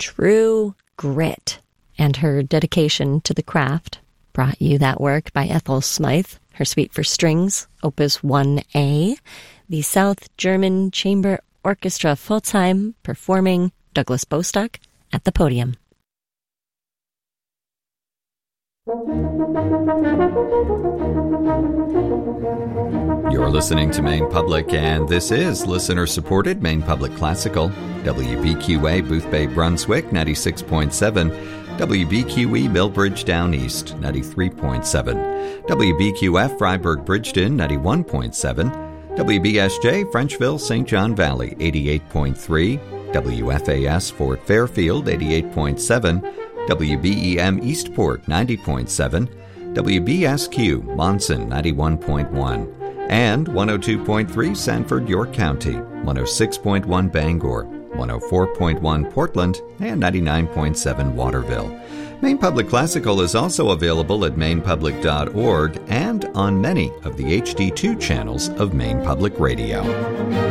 true grit. And her dedication to the craft brought you that work by Ethel Smythe, her Suite for Strings, Opus 1A, the South German Chamber Orchestra Pforzheim performing Douglas Bostock at the podium. You're listening to Maine Public, and this is listener-supported Maine Public Classical. WBQA Boothbay Brunswick, 96.7. WBQE Millbridge Down East, 93.7. WBQF Freiburg Bridgeton, 91.7. WBSJ Frenchville St. John Valley, 88.3. WFAS Fort Fairfield, 88.7. WBEM Eastport, 90.7. WBSQ Monson, 91.1. And 102.3 Sanford, York County, 106.1 Bangor, 104.1 Portland, and 99.7 Waterville. Maine Public Classical is also available at mainepublic.org and on many of the HD2 channels of Maine Public Radio.